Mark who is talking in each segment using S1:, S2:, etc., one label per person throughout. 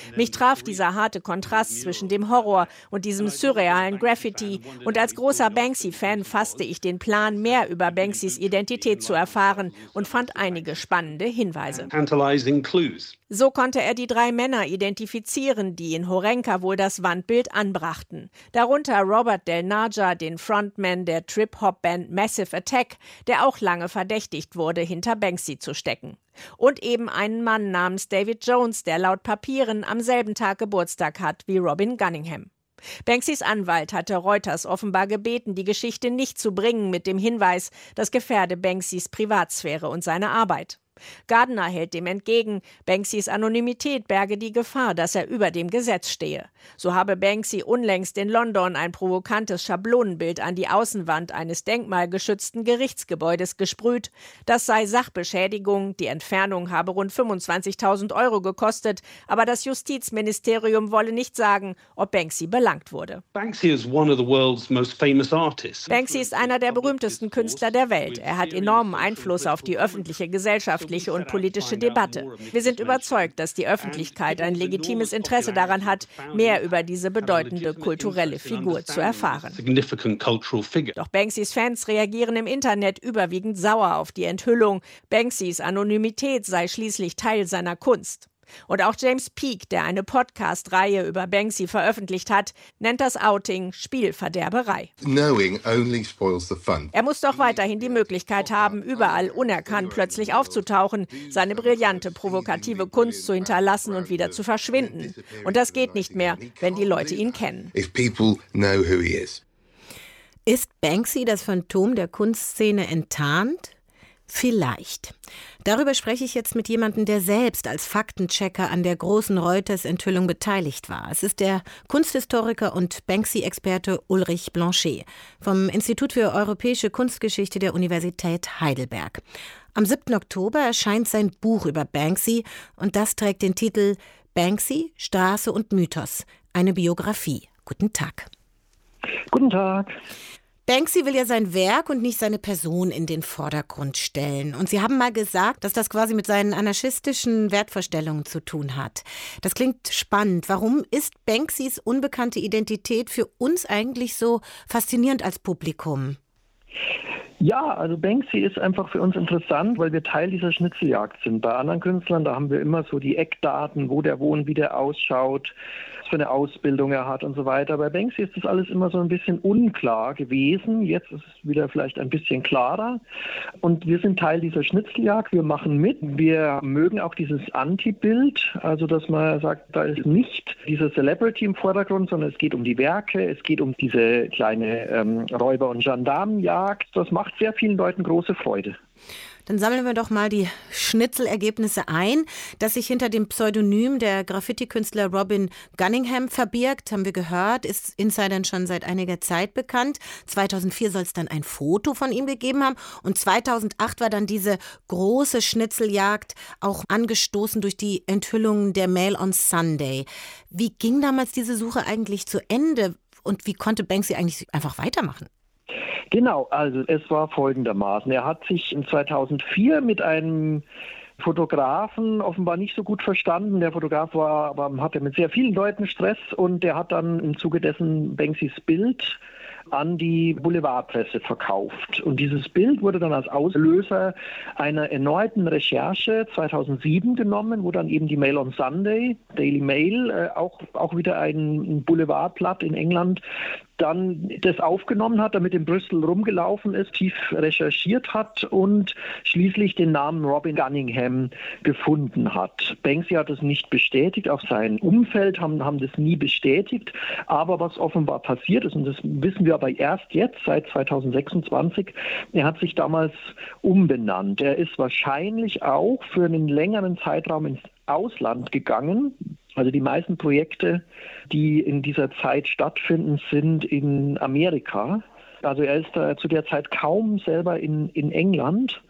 S1: Mich traf dieser harte Kontrast zwischen dem Horror und diesem surrealen Graffiti. Und als großer Banksy-Fan fasste ich den Plan, mehr über Banksys Identität zu erfahren und fand einige spannende Hinweise. So konnte er die 3 Männer identifizieren, die in Horenka wohl das Wandbild anbrachten. Darunter Robert Del Naja, den Frontman der Trip-Hop-Band Massive Attack, der auch lange verdächtigt wurde, hinter Banksy zu stecken. Und eben einen Mann namens David Jones, der laut Papieren am selben Tag Geburtstag hat wie Robin Gunningham. Banksys Anwalt hatte Reuters offenbar gebeten, die Geschichte nicht zu bringen mit dem Hinweis, das gefährde Banksys Privatsphäre und seine Arbeit. Gardner hält dem entgegen, Banksys Anonymität berge die Gefahr, dass er über dem Gesetz stehe. So habe Banksy unlängst in London ein provokantes Schablonenbild an die Außenwand eines denkmalgeschützten Gerichtsgebäudes gesprüht. Das sei Sachbeschädigung, die Entfernung habe rund 25.000 € gekostet, aber das Justizministerium wolle nicht sagen, ob Banksy belangt wurde. Banksy ist einer der berühmtesten Künstler der Welt. Er hat enormen Einfluss auf die öffentliche Gesellschaft und politische Debatte. Wir sind überzeugt, dass die Öffentlichkeit ein legitimes Interesse daran hat, mehr über diese bedeutende kulturelle Figur zu erfahren. Doch Banksys Fans reagieren im Internet überwiegend sauer auf die Enthüllung. Banksys Anonymität sei schließlich Teil seiner Kunst. Und auch James Peake, der eine Podcast-Reihe über Banksy veröffentlicht hat, nennt das Outing Spielverderberei. Er muss doch weiterhin die Möglichkeit haben, überall unerkannt plötzlich aufzutauchen, seine brillante, provokative Kunst zu hinterlassen und wieder zu verschwinden. Und das geht nicht mehr, wenn die Leute ihn kennen.
S2: Ist Banksy das Phantom der Kunstszene enttarnt? Vielleicht. Darüber spreche ich jetzt mit jemandem, der selbst als Faktenchecker an der großen Reuters-Enthüllung beteiligt war. Es ist der Kunsthistoriker und Banksy-Experte Ulrich Blanchet vom Institut für Europäische Kunstgeschichte der Universität Heidelberg. Am 7. Oktober erscheint sein Buch über Banksy und das trägt den Titel Banksy, Straße und Mythos, eine Biografie. Guten Tag.
S3: Guten Tag.
S2: Banksy will ja sein Werk und nicht seine Person in den Vordergrund stellen. Und Sie haben mal gesagt, dass das quasi mit seinen anarchistischen Wertvorstellungen zu tun hat. Das klingt spannend. Warum ist Banksys unbekannte Identität für uns eigentlich so faszinierend als Publikum?
S3: Ja, also Banksy ist einfach für uns interessant, weil wir Teil dieser Schnitzeljagd sind. Bei anderen Künstlern, da haben wir immer so die Eckdaten, wo der wohnt, wie der ausschaut, was für eine Ausbildung er hat und so weiter. Bei Banksy ist das alles immer so ein bisschen unklar gewesen. Jetzt ist es wieder vielleicht ein bisschen klarer. Und wir sind Teil dieser Schnitzeljagd. Wir machen mit. Wir mögen auch dieses Anti-Bild, also dass man sagt, da ist nicht dieser Celebrity im Vordergrund, sondern es geht um die Werke, es geht um diese kleine Räuber- und Gendarmenjagd. Das macht sehr vielen Leuten große Freude.
S2: Dann sammeln wir doch mal die Schnitzelergebnisse ein. Dass sich hinter dem Pseudonym der Graffiti-Künstler Robin Gunningham verbirgt, haben wir gehört, ist Insidern schon seit einiger Zeit bekannt. 2004 soll es dann ein Foto von ihm gegeben haben. Und 2008 war dann diese große Schnitzeljagd auch angestoßen durch die Enthüllungen der Mail on Sunday. Wie ging damals diese Suche eigentlich zu Ende? Und wie konnte Banksy eigentlich einfach weitermachen?
S3: Genau, also es war folgendermaßen. Er hat sich 2004 mit einem Fotografen offenbar nicht so gut verstanden. Der Fotograf hatte mit sehr vielen Leuten Stress und der hat dann im Zuge dessen Banksys Bild an die Boulevardpresse verkauft. Und dieses Bild wurde dann als Auslöser einer erneuten Recherche 2007 genommen, wo dann eben die Mail on Sunday, Daily Mail, auch wieder ein Boulevardblatt in England, dann das aufgenommen hat, damit in Brüssel rumgelaufen ist, tief recherchiert hat und schließlich den Namen Robin Gunningham gefunden hat. Banksy hat es nicht bestätigt, auch sein Umfeld haben das nie bestätigt, aber was offenbar passiert ist, und das wissen wir aber erst jetzt, seit 2026, er hat sich damals umbenannt. Er ist wahrscheinlich auch für einen längeren Zeitraum ins Ausland gegangen. Also die meisten Projekte, die in dieser Zeit stattfinden, sind in Amerika. Also er ist zu der Zeit kaum selber in England.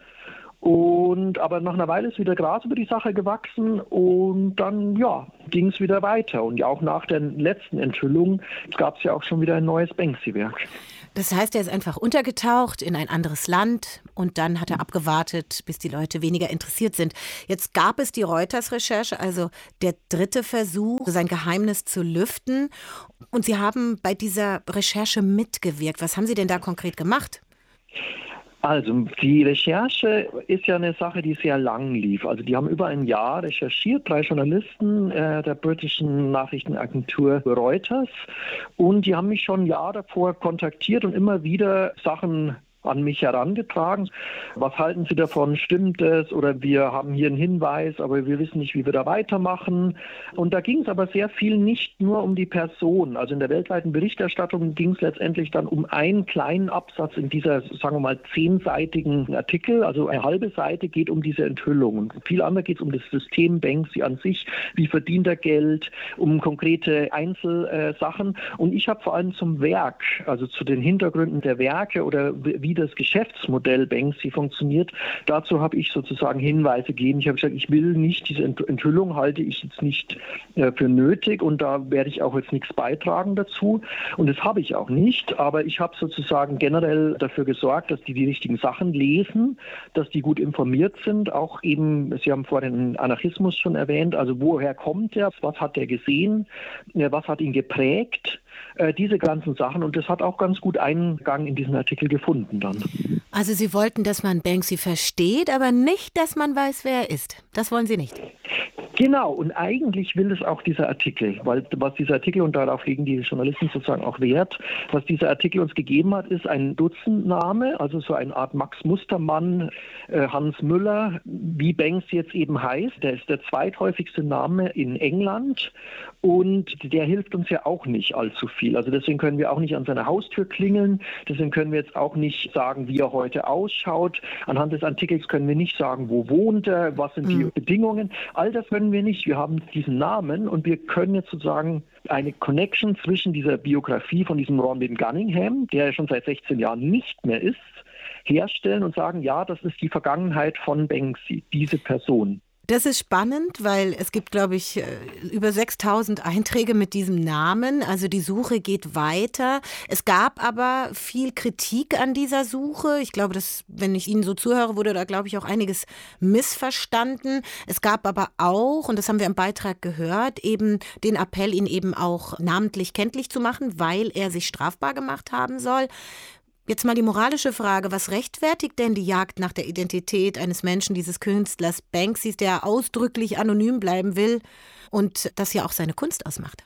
S3: Aber nach einer Weile ist wieder Gras über die Sache gewachsen und dann ging es wieder weiter. Und ja, auch nach der letzten Enthüllung gab es ja auch schon wieder ein neues Banksy-Werk.
S2: Das heißt, er ist einfach untergetaucht in ein anderes Land und dann hat er abgewartet, bis die Leute weniger interessiert sind. Jetzt gab es die Reuters-Recherche, also der dritte Versuch, sein Geheimnis zu lüften. Und Sie haben bei dieser Recherche mitgewirkt. Was haben Sie denn da konkret gemacht?
S3: Also die Recherche ist ja eine Sache, die sehr lang lief. Also die haben über ein Jahr recherchiert, 3 Journalisten der britischen Nachrichtenagentur Reuters. Und die haben mich schon ein Jahr davor kontaktiert und immer wieder Sachen an mich herangetragen. Was halten Sie davon? Stimmt es? Oder wir haben hier einen Hinweis, aber wir wissen nicht, wie wir da weitermachen. Und da ging es aber sehr viel nicht nur um die Person. Also in der weltweiten Berichterstattung ging es letztendlich dann um einen kleinen Absatz in dieser, sagen wir mal, 10-seitigen Artikel. Also eine halbe Seite geht um diese Enthüllung. Und viel anderes geht es um das System Banksy an sich. Wie verdient er Geld? Um konkrete Einzelsachen. Und ich habe vor allem zum Werk, also zu den Hintergründen der Werke oder wie das Geschäftsmodell Banksy funktioniert. Dazu habe ich sozusagen Hinweise gegeben. Ich habe gesagt, ich will nicht, diese Enthüllung halte ich jetzt nicht für nötig und da werde ich auch jetzt nichts beitragen dazu. Und das habe ich auch nicht, aber ich habe sozusagen generell dafür gesorgt, dass die richtigen Sachen lesen, dass die gut informiert sind. Auch eben, Sie haben vorhin den Anarchismus schon erwähnt, also woher kommt er, was hat er gesehen, was hat ihn geprägt, diese ganzen Sachen. Und das hat auch ganz gut Eingang in diesen Artikel gefunden dann.
S2: Also Sie wollten, dass man Banksy versteht, aber nicht, dass man weiß, wer er ist. Das wollen Sie nicht.
S3: Genau, und eigentlich will es auch dieser Artikel, weil was dieser Artikel, und darauf legen die Journalisten sozusagen auch Wert, was dieser Artikel uns gegeben hat, ist ein Dutzendname, also so eine Art Max Mustermann, Hans Müller, wie Banksy jetzt eben heißt. Der ist der zweithäufigste Name in England und der hilft uns ja auch nicht allzu viel. Also deswegen können wir auch nicht an seiner Haustür klingeln, deswegen können wir jetzt auch nicht sagen, wie er heute ausschaut. Anhand des Artikels können wir nicht sagen, wo wohnt er, was sind die Bedingungen. All das können wir nicht. Wir haben diesen Namen und wir können jetzt sozusagen eine Connection zwischen dieser Biografie von diesem Robin Gunningham, der ja schon seit 16 Jahren nicht mehr ist, herstellen und sagen, ja, das ist die Vergangenheit von Banksy, diese Person.
S2: Das ist spannend, weil es gibt, glaube ich, über 6.000 Einträge mit diesem Namen. Also die Suche geht weiter. Es gab aber viel Kritik an dieser Suche. Ich glaube, dass, wenn ich Ihnen so zuhöre, wurde da, glaube ich, auch einiges missverstanden. Es gab aber auch, und das haben wir im Beitrag gehört, eben den Appell, ihn eben auch namentlich kenntlich zu machen, weil er sich strafbar gemacht haben soll. Jetzt mal die moralische Frage, was rechtfertigt denn die Jagd nach der Identität eines Menschen, dieses Künstlers Banksy, der ausdrücklich anonym bleiben will und das ja auch seine Kunst ausmacht?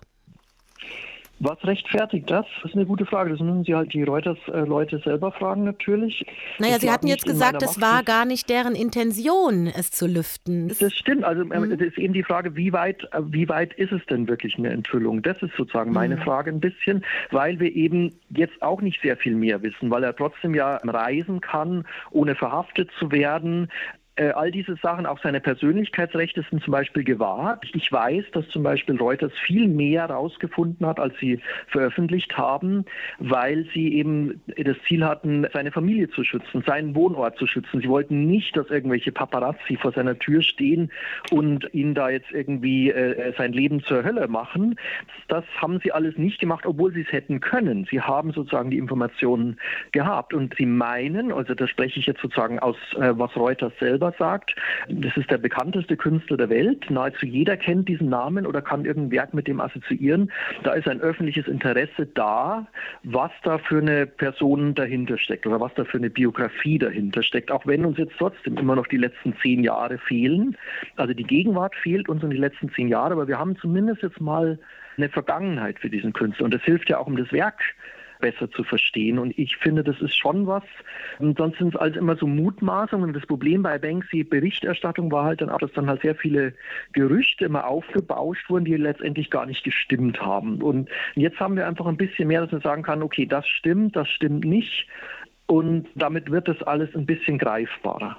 S3: Was rechtfertigt das? Das ist eine gute Frage. Das müssen Sie halt die Reuters-Leute selber fragen natürlich.
S2: Naja, Sie hatten jetzt gesagt, es war gar nicht deren Intention, es zu lüften.
S3: Das stimmt. Also das ist eben die Frage, wie weit ist es denn wirklich eine Enthüllung? Das ist sozusagen meine Frage ein bisschen, weil wir eben jetzt auch nicht sehr viel mehr wissen, weil er trotzdem ja reisen kann, ohne verhaftet zu werden. All diese Sachen, auch seine Persönlichkeitsrechte sind zum Beispiel gewahrt. Ich weiß, dass zum Beispiel Reuters viel mehr rausgefunden hat, als sie veröffentlicht haben, weil sie eben das Ziel hatten, seine Familie zu schützen, seinen Wohnort zu schützen. Sie wollten nicht, dass irgendwelche Paparazzi vor seiner Tür stehen und ihn da jetzt irgendwie sein Leben zur Hölle machen. Das haben sie alles nicht gemacht, obwohl sie es hätten können. Sie haben sozusagen die Informationen gehabt und sie meinen, also da spreche ich jetzt sozusagen aus, was Reuters selber sagt. Das ist der bekannteste Künstler der Welt. Nahezu jeder kennt diesen Namen oder kann irgendein Werk mit dem assoziieren. Da ist ein öffentliches Interesse da, was da für eine Person dahinter steckt oder was da für eine Biografie dahinter steckt. Auch wenn uns jetzt trotzdem immer noch die letzten 10 Jahre fehlen. Also die Gegenwart fehlt uns und die letzten 10 Jahre, aber wir haben zumindest jetzt mal eine Vergangenheit für diesen Künstler. Und das hilft ja auch, um das Werk besser zu verstehen. Und ich finde, das ist schon was. Und sonst sind es alles immer so Mutmaßungen. Und das Problem bei Banksy Berichterstattung war halt dann auch, dass dann halt sehr viele Gerüchte immer aufgebauscht wurden, die letztendlich gar nicht gestimmt haben. Und jetzt haben wir einfach ein bisschen mehr, dass man sagen kann, okay, das stimmt nicht. Und damit wird das alles ein bisschen greifbarer.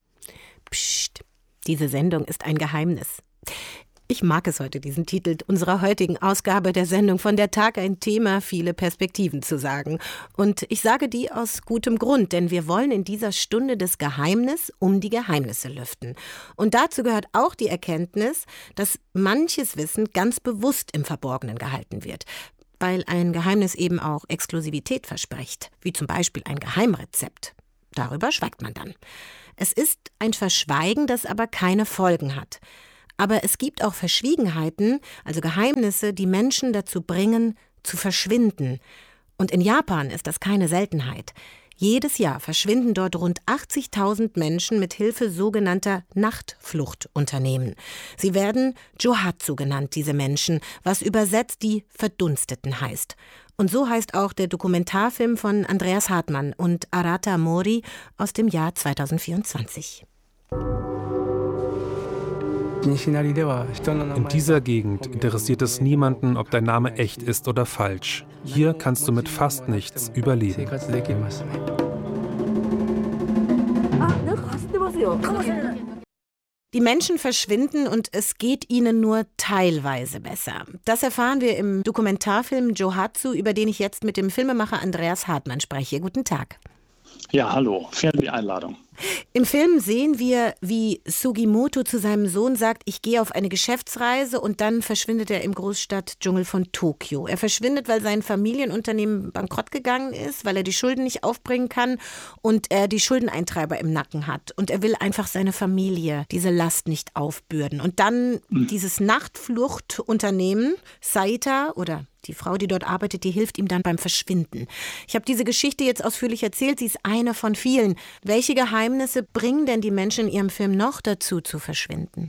S2: Psst, diese Sendung ist ein Geheimnis. Ich mag es heute, diesen Titel unserer heutigen Ausgabe der Sendung von der Tag ein Thema, viele Perspektiven zu sagen. Und ich sage die aus gutem Grund, denn wir wollen in dieser Stunde des Geheimnis um die Geheimnisse lüften. Und dazu gehört auch die Erkenntnis, dass manches Wissen ganz bewusst im Verborgenen gehalten wird. weil ein Geheimnis eben auch Exklusivität verspricht, wie zum Beispiel ein Geheimrezept. Darüber schweigt man dann. Es ist ein Verschweigen, das aber keine Folgen hat. Aber es gibt auch Verschwiegenheiten, also Geheimnisse, die Menschen dazu bringen, zu verschwinden. Und in Japan ist das keine Seltenheit. Jedes Jahr verschwinden dort rund 80.000 Menschen mit Hilfe sogenannter Nachtfluchtunternehmen. Sie werden Johatsu genannt, diese Menschen, was übersetzt die Verdunsteten heißt. Und so heißt auch der Dokumentarfilm von Andreas Hartmann und Arata Mori aus dem Jahr 2024.
S4: In dieser Gegend interessiert es niemanden, ob dein Name echt ist oder falsch. Hier kannst du mit fast nichts überleben.
S2: Die Menschen verschwinden und es geht ihnen nur teilweise besser. Das erfahren wir im Dokumentarfilm Johatsu, über den ich jetzt mit dem Filmemacher Andreas Hartmann spreche. Guten Tag.
S5: Ja, hallo. Vielen Dank für die Einladung.
S2: Im Film sehen wir, wie Sugimoto zu seinem Sohn sagt, ich gehe auf eine Geschäftsreise, und dann verschwindet er im Großstadtdschungel von Tokio. Er verschwindet, weil sein Familienunternehmen bankrott gegangen ist, weil er die Schulden nicht aufbringen kann und er die Schuldeneintreiber im Nacken hat. Und er will einfach seine Familie diese Last nicht aufbürden. Und dann dieses Nachtfluchtunternehmen, Saita, oder die Frau, die dort arbeitet, die hilft ihm dann beim Verschwinden. Ich habe diese Geschichte jetzt ausführlich erzählt, sie ist eine von vielen. Welche Geheimnisse bringen denn die Menschen in ihrem Film noch dazu, zu verschwinden?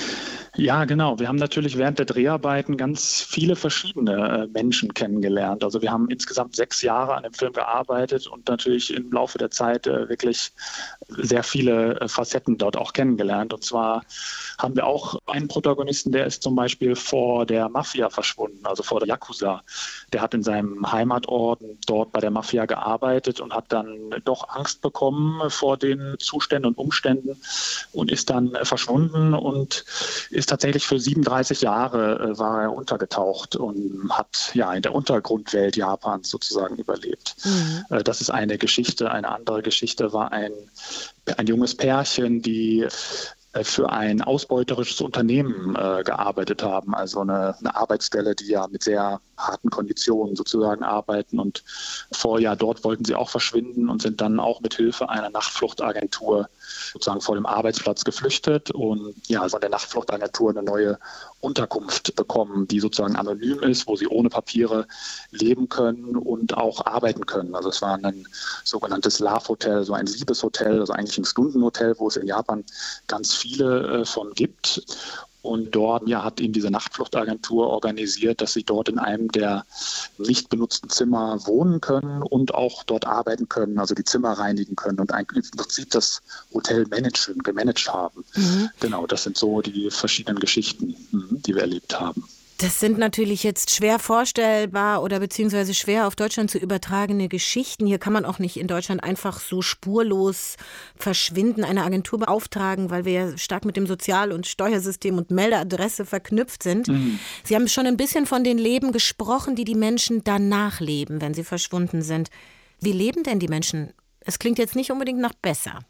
S5: Ja, genau. Wir haben natürlich während der Dreharbeiten ganz viele verschiedene Menschen kennengelernt. Also wir haben insgesamt 6 Jahre an dem Film gearbeitet und natürlich im Laufe der Zeit wirklich sehr viele Facetten dort auch kennengelernt. Und zwar haben wir auch einen Protagonisten, der ist zum Beispiel vor der Mafia verschwunden, also vor der Yakuza. Der hat in seinem Heimatort dort bei der Mafia gearbeitet und hat dann doch Angst bekommen vor den Zuständen und Umständen und ist dann verschwunden und ist tatsächlich für 37 Jahre war er untergetaucht und hat ja in der Untergrundwelt Japans sozusagen überlebt. Das ist eine Geschichte. Eine andere Geschichte war ein junges Pärchen, die für ein ausbeuterisches Unternehmen gearbeitet haben, also eine Arbeitsstelle, die ja mit sehr harten Konditionen sozusagen arbeiten, und dort wollten sie auch verschwinden und sind dann auch mit Hilfe einer Nachtfluchtagentur sozusagen vor dem Arbeitsplatz geflüchtet und von der Nachtfluchtagentur eine neue Unterkunft bekommen, die sozusagen anonym ist, wo sie ohne Papiere leben können und auch arbeiten können. Also es war ein sogenanntes Love-Hotel, so ein Liebeshotel, also eigentlich ein Stundenhotel, wo es in Japan ganz viele von gibt. Und dort hat ihm diese Nachtfluchtagentur organisiert, dass sie dort in einem der nicht benutzten Zimmer wohnen können und auch dort arbeiten können, also die Zimmer reinigen können und eigentlich im Prinzip das Hotel gemanagt haben. Genau, das sind so die verschiedenen Geschichten, die wir erlebt haben.
S2: Das sind natürlich jetzt schwer vorstellbar oder beziehungsweise schwer auf Deutschland zu übertragene Geschichten. Hier kann man auch nicht in Deutschland einfach so spurlos verschwinden, eine Agentur beauftragen, weil wir ja stark mit dem Sozial- und Steuersystem und Meldeadresse verknüpft sind. Sie haben schon ein bisschen von den Leben gesprochen, die Menschen danach leben, wenn sie verschwunden sind. Wie leben denn die Menschen? Es klingt jetzt nicht unbedingt nach besser.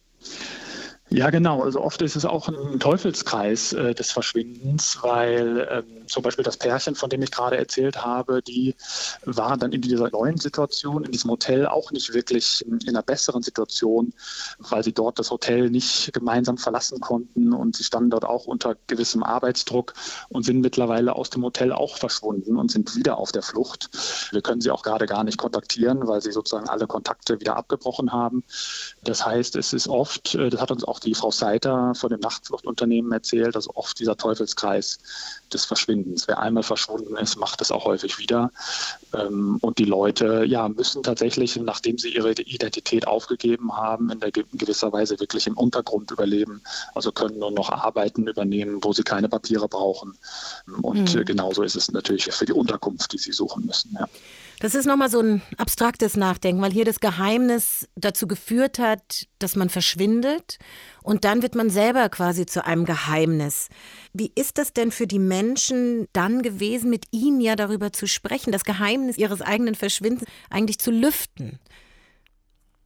S5: Ja, genau. Also oft ist es auch ein Teufelskreis des Verschwindens, weil zum Beispiel das Pärchen, von dem ich gerade erzählt habe, die waren dann in dieser neuen Situation, in diesem Hotel auch nicht wirklich in einer besseren Situation, weil sie dort das Hotel nicht gemeinsam verlassen konnten und sie standen dort auch unter gewissem Arbeitsdruck und sind mittlerweile aus dem Hotel auch verschwunden und sind wieder auf der Flucht. Wir können sie auch gerade gar nicht kontaktieren, weil sie sozusagen alle Kontakte wieder abgebrochen haben. Das heißt, es ist oft, das hat uns auch die Frau Saita von dem Nachtfluchtunternehmen erzählt, also oft dieser Teufelskreis des Verschwindens. Wer einmal verschwunden ist, macht es auch häufig wieder. Und die Leute müssen tatsächlich, nachdem sie ihre Identität aufgegeben haben, in gewisser Weise wirklich im Untergrund überleben. Also können nur noch Arbeiten übernehmen, wo sie keine Papiere brauchen. Und genauso ist es natürlich für die Unterkunft, die sie suchen müssen. Ja.
S2: Das ist nochmal so ein abstraktes Nachdenken, weil hier das Geheimnis dazu geführt hat, dass man verschwindet und dann wird man selber quasi zu einem Geheimnis. Wie ist das denn für die Menschen dann gewesen, mit Ihnen ja darüber zu sprechen, das Geheimnis ihres eigenen Verschwindens eigentlich zu lüften?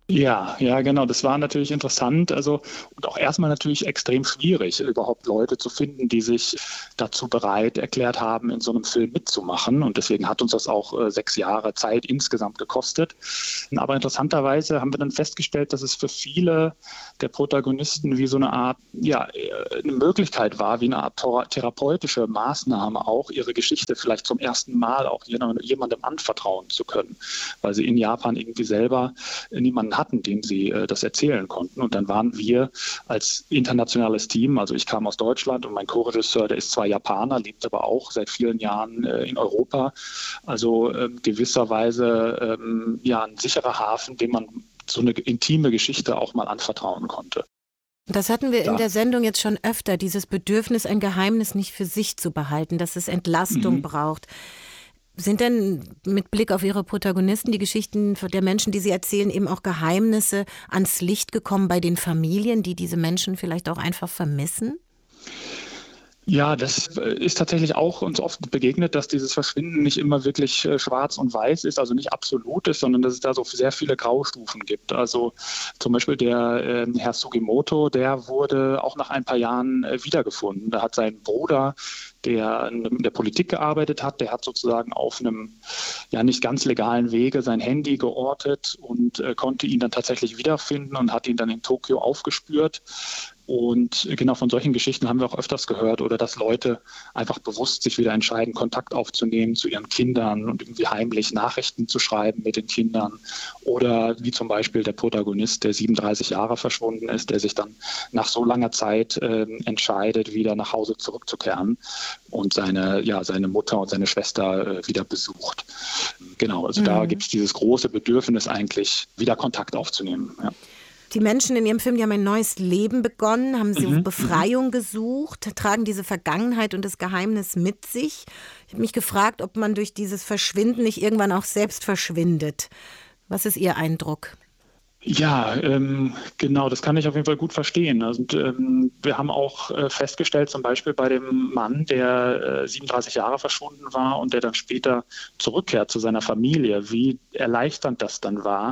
S5: Ja, genau. Das war natürlich interessant. Also, und auch erstmal natürlich extrem schwierig, überhaupt Leute zu finden, die sich dazu bereit erklärt haben, in so einem Film mitzumachen. Und deswegen hat uns das auch 6 Jahre Zeit insgesamt gekostet. Aber interessanterweise haben wir dann festgestellt, dass es für viele der Protagonisten wie so eine Art, eine Möglichkeit war, wie eine Art therapeutische Maßnahme auch, ihre Geschichte vielleicht zum ersten Mal auch jemandem anvertrauen zu können, weil sie in Japan irgendwie selber niemanden hatten, dem sie das erzählen konnten. Und dann waren wir als internationales Team, also ich kam aus Deutschland und mein Co-Regisseur, der ist zwar Japaner, lebt aber auch seit vielen Jahren in Europa, also gewisserweise ein sicherer Hafen, dem man so eine intime Geschichte auch mal anvertrauen konnte.
S2: Das hatten wir in der Sendung jetzt schon öfter, dieses Bedürfnis, ein Geheimnis nicht für sich zu behalten, dass es Entlastung braucht. Sind denn mit Blick auf Ihre Protagonisten die Geschichten der Menschen, die Sie erzählen, eben auch Geheimnisse ans Licht gekommen bei den Familien, die diese Menschen vielleicht auch einfach vermissen?
S5: Ja, das ist tatsächlich auch uns oft begegnet, dass dieses Verschwinden nicht immer wirklich schwarz und weiß ist, also nicht absolut ist, sondern dass es da so sehr viele Graustufen gibt. Also zum Beispiel der Herr Sugimoto, der wurde auch nach ein paar Jahren wiedergefunden. Da hat sein Bruder, der in der Politik gearbeitet hat, der hat sozusagen auf einem nicht ganz legalen Wege sein Handy geortet und konnte ihn dann tatsächlich wiederfinden und hat ihn dann in Tokio aufgespürt. Und genau von solchen Geschichten haben wir auch öfters gehört, oder dass Leute einfach bewusst sich wieder entscheiden, Kontakt aufzunehmen zu ihren Kindern und irgendwie heimlich Nachrichten zu schreiben mit den Kindern. Oder wie zum Beispiel der Protagonist, der 37 Jahre verschwunden ist, der sich dann nach so langer Zeit entscheidet, wieder nach Hause zurückzukehren und seine Mutter und seine Schwester wieder besucht. Genau, also da gibt es dieses große Bedürfnis eigentlich, wieder Kontakt aufzunehmen. Ja.
S2: Die Menschen in Ihrem Film, die haben ein neues Leben begonnen, haben sie Befreiung gesucht, tragen diese Vergangenheit und das Geheimnis mit sich. Ich habe mich gefragt, ob man durch dieses Verschwinden nicht irgendwann auch selbst verschwindet. Was ist Ihr Eindruck?
S5: Ja, genau, das kann ich auf jeden Fall gut verstehen. Und wir haben auch festgestellt, zum Beispiel bei dem Mann, der 37 Jahre verschwunden war und der dann später zurückkehrt zu seiner Familie, wie erleichternd das dann war,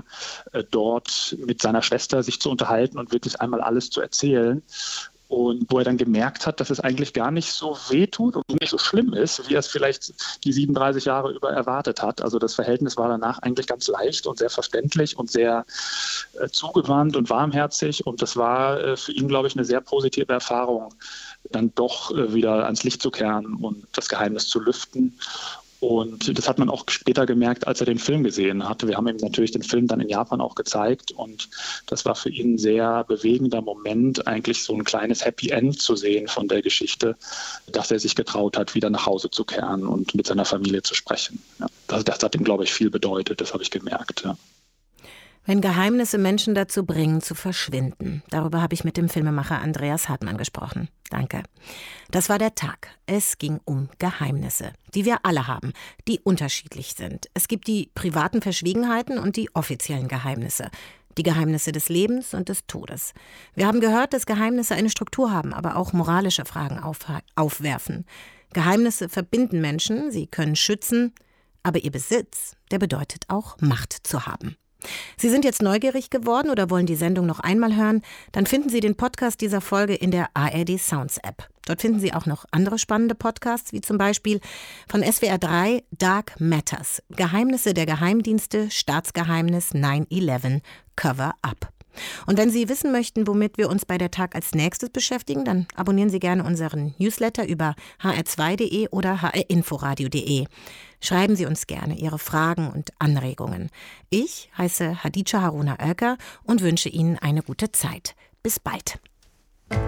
S5: dort mit seiner Schwester sich zu unterhalten und wirklich einmal alles zu erzählen. Und wo er dann gemerkt hat, dass es eigentlich gar nicht so wehtut und nicht so schlimm ist, wie er es vielleicht die 37 Jahre über erwartet hat. Also das Verhältnis war danach eigentlich ganz leicht und sehr verständlich und sehr zugewandt und warmherzig. Und das war für ihn, glaube ich, eine sehr positive Erfahrung, dann doch wieder ans Licht zu kehren und das Geheimnis zu lüften. Und das hat man auch später gemerkt, als er den Film gesehen hatte. Wir haben ihm natürlich den Film dann in Japan auch gezeigt und das war für ihn ein sehr bewegender Moment, eigentlich so ein kleines Happy End zu sehen von der Geschichte, dass er sich getraut hat, wieder nach Hause zu kehren und mit seiner Familie zu sprechen. Ja, das hat ihm, glaube ich, viel bedeutet, das habe ich gemerkt. Ja.
S2: Wenn Geheimnisse Menschen dazu bringen, zu verschwinden. Darüber habe ich mit dem Filmemacher Andreas Hartmann gesprochen. Danke. Das war der Tag. Es ging um Geheimnisse, die wir alle haben, die unterschiedlich sind. Es gibt die privaten Verschwiegenheiten und die offiziellen Geheimnisse. Die Geheimnisse des Lebens und des Todes. Wir haben gehört, dass Geheimnisse eine Struktur haben, aber auch moralische Fragen aufwerfen. Geheimnisse verbinden Menschen, sie können schützen, aber ihr Besitz, der bedeutet auch Macht zu haben. Sie sind jetzt neugierig geworden oder wollen die Sendung noch einmal hören? Dann finden Sie den Podcast dieser Folge in der ARD Sounds App. Dort finden Sie auch noch andere spannende Podcasts, wie zum Beispiel von SWR 3 Dark Matters. Geheimnisse der Geheimdienste, Staatsgeheimnis 9/11, Cover-Up. Und wenn Sie wissen möchten, womit wir uns bei der Tag als nächstes beschäftigen, dann abonnieren Sie gerne unseren Newsletter über hr2.de oder hrinforadio.de. Schreiben Sie uns gerne Ihre Fragen und Anregungen. Ich heiße Hadija Haruna Oelker und wünsche Ihnen eine gute Zeit. Bis bald.